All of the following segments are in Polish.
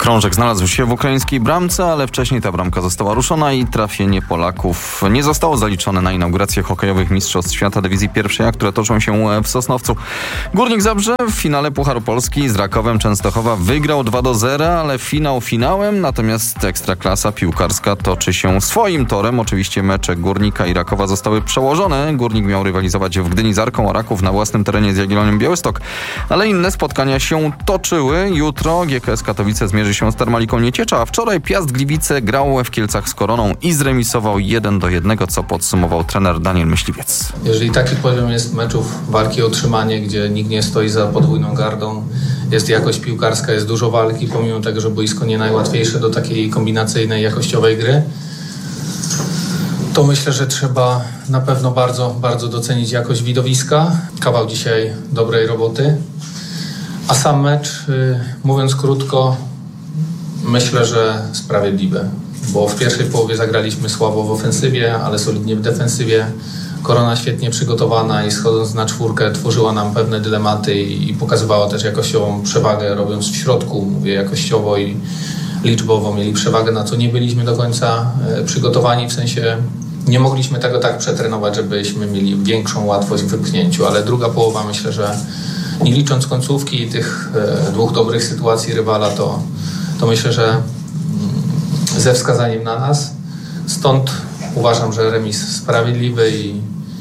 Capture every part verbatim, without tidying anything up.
Krążek znalazł się w ukraińskiej bramce, ale wcześniej ta bramka została ruszona i trafienie Polaków nie zostało zaliczone na inaugurację hokejowych Mistrzostw Świata Dywizji Pierwszej A, które toczą się w Sosnowcu. Górnik Zabrze w finale Pucharu Polski z Rakowem Częstochowa wygrał dwa do zera, ale finał finałem, natomiast Ekstraklasa piłkarska toczy się swoim torem. Oczywiście mecze Górnika i Rakowa zostały przełożone. Górnik miał rywalizować w Gdyni z Arką, a Raków na własnym terenie z Jagiellonią Białystok, ale inne spotkania się toczyły. Jutro G K S Katowice zmierzy się z Termaliką Nieciecza, a wczoraj Piast Gliwice grał w Kielcach z Koroną i zremisował jeden do jednego, co podsumował trener Daniel Myśliwiec. Jeżeli taki poziom jest meczów walki o utrzymanie, gdzie nikt nie stoi za podwójną gardą, jest jakość piłkarska, jest dużo walki, pomimo tego, że boisko nie najłatwiejsze do takiej kombinacyjnej, jakościowej gry, to myślę, że trzeba na pewno bardzo, bardzo docenić jakość widowiska. Kawał dzisiaj dobrej roboty. A sam mecz, mówiąc krótko, myślę, że sprawiedliwy, bo w pierwszej połowie zagraliśmy słabo w ofensywie, ale solidnie w defensywie. Korona świetnie przygotowana i schodząc na czwórkę tworzyła nam pewne dylematy i pokazywała też jakościową przewagę, robiąc w środku, mówię jakościowo i liczbowo, mieli przewagę, na co nie byliśmy do końca przygotowani, w sensie nie mogliśmy tego tak przetrenować, żebyśmy mieli większą łatwość w wypchnięciu, ale druga połowa, myślę, że nie licząc końcówki i tych dwóch dobrych sytuacji rywala, to, to myślę, że ze wskazaniem na nas. Stąd uważam, że remis sprawiedliwy i,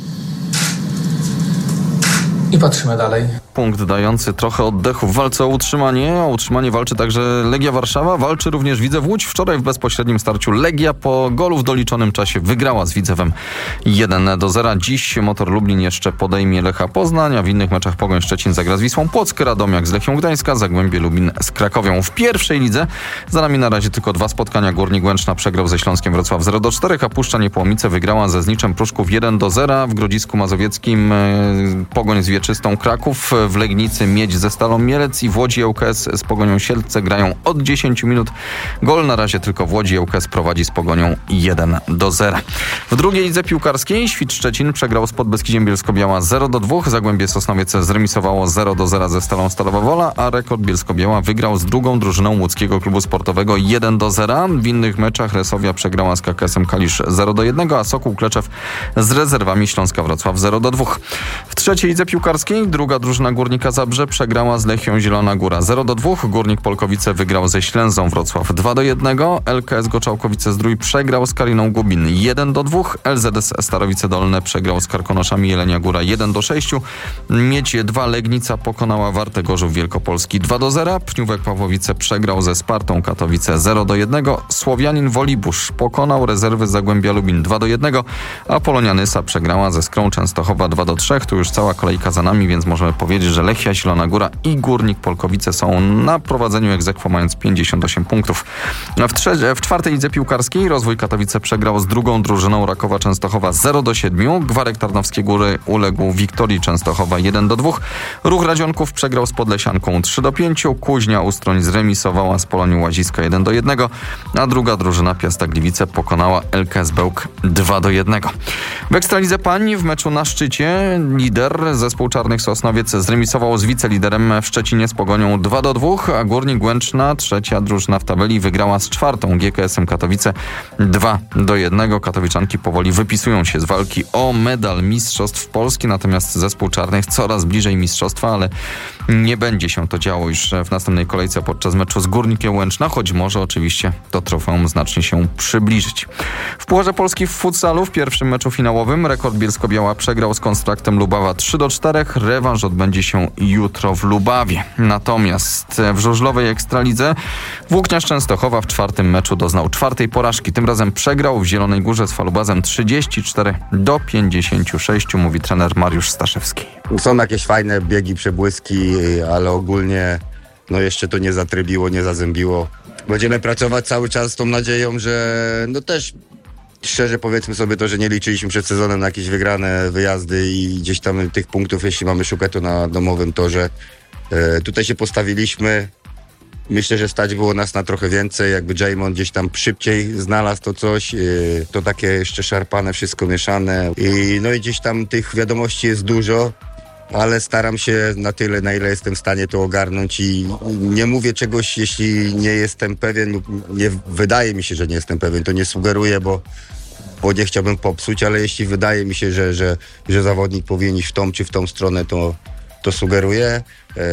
i patrzymy dalej. Punkt dający trochę oddechu w walce o utrzymanie. O utrzymanie walczy także Legia Warszawa. Walczy również Widzew Łódź. Wczoraj w bezpośrednim starciu Legia po golu w doliczonym czasie wygrała z Widzewem jeden do zera. Dziś Motor Lublin jeszcze podejmie Lecha Poznań, a w innych meczach Pogoń Szczecin zagra z Wisłą Płock, Radomiak z Lechią Gdańska, Zagłębie Lubin z Krakowią. W pierwszej lidze za nami na razie tylko dwa spotkania. Górnik Łęczna przegrał ze Śląskiem Wrocław zero do czterech, a Puszcza Niepołomice wygrała ze Zniczem Pruszków jeden do zera. W Grodzisku Mazowieckim Pogoń z Wieczystą Kraków, w Legnicy Miedź ze Stalą Mielec i w Łodzi ŁKS z Pogonią Sielce grają od dziesięciu minut. Gol na razie tylko w Łodzi. ŁKS prowadzi z Pogonią jeden do zera. W drugiej lidze piłkarskiej Świt Szczecin przegrał z Podbeskidziem Bielsko-Biała zero do dwóch. Zagłębie Sosnowiec zremisowało zero do zera ze Stalą Stalowa Wola, a Rekord Bielsko-Biała wygrał z drugą drużyną łódzkiego klubu sportowego jeden do zera. W innych meczach Resowia przegrała z K K S-em Kalisz zero do jednego, a Sokół Kleczew z rezerwami Śląska Wrocław zero do dwóch. W trzeciej lidze piłkarskiej druga drużyna Górnika Zabrze przegrała z Lechią Zielona Góra zero do dwóch. Górnik Polkowice wygrał ze Ślęzą Wrocław dwa do jednego. L K S Goczałkowice-Zdrój przegrał z Kariną Gubin jeden do dwóch. L Z S Starowice Dolne przegrał z Karkonoszami Jelenia Góra jeden do sześciu. Miedź dwa Legnica pokonała Wartę Gorzów Wielkopolski dwa do zera. Pniówek Pawłowice przegrał ze Spartą Katowice zero do jednego. Słowianin Wolibusz pokonał rezerwy Zagłębia Lubin dwa do jednego, a Polonia Nysa przegrała ze Skrą Częstochowa dwa do trzech. Tu już cała kolejka za nami, więc możemy powiedzieć, że Lechia, Zielona Góra i Górnik Polkowice są na prowadzeniu ex aequo, mając pięćdziesiąt osiem punktów. W, trze- w czwartej lidze piłkarskiej Rozwój Katowice przegrał z drugą drużyną Rakowa Częstochowa zero do siedmiu. Gwarek Tarnowskie Góry uległ Wiktorii Częstochowa jeden do dwóch. Ruch Radzionków przegrał z Podlesianką trzy do pięciu. Kuźnia Ustroń zremisowała z Polonią Łaziska jeden do jednego, a druga drużyna Piasta Gliwice pokonała L K S Bełk dwa do jednego. W Ekstralidze Pań w meczu na szczycie lider zespół Czarnych Sosnowiec zremisował z wiceliderem w Szczecinie z Pogonią dwa do dwóch, a Górnik Łęczna, trzecia drużyna w tabeli, wygrała z czwartą G K S-em Katowice dwa do jednego. Katowiczanki powoli wypisują się z walki o medal Mistrzostw Polski, natomiast zespół Czarnych coraz bliżej mistrzostwa, ale nie będzie się to działo już w następnej kolejce podczas meczu z Górnikiem Łęczna, choć może oczywiście to trofeum znacznie się przybliżyć. W Pucharze Polski w futsalu w pierwszym meczu finałowym Rekord Bielsko-Biała przegrał z Konstraktem Lubawa trzy do czterech. Rewanż odbędzie się jutro w Lubawie. Natomiast w żużlowej Ekstralidze Włókniarz Częstochowa w czwartym meczu doznał czwartej porażki. Tym razem przegrał w Zielonej Górze z Falubazem trzydzieści cztery do pięćdziesięciu sześciu, mówi trener Mariusz Staszewski. Są jakieś fajne biegi, przebłyski, ale ogólnie no jeszcze to nie zatrybiło, nie zazębiło. Będziemy pracować cały czas z tą nadzieją, że no też szczerze powiedzmy sobie to, że nie liczyliśmy przed sezonem na jakieś wygrane wyjazdy i gdzieś tam tych punktów, jeśli mamy szukać, to na domowym torze. E, tutaj się postawiliśmy. Myślę, że stać było nas na trochę więcej, jakby Jamon gdzieś tam szybciej znalazł to coś, yy, to takie jeszcze szarpane, wszystko mieszane i no i gdzieś tam tych wiadomości jest dużo ale staram się na tyle, na ile jestem w stanie to ogarnąć i nie mówię czegoś, jeśli nie jestem pewien, lub nie, wydaje mi się, że nie jestem pewien, to nie sugeruję, bo, bo nie chciałbym popsuć, ale jeśli wydaje mi się, że, że, że zawodnik powinien iść w tą czy w tą stronę, to, to sugeruję.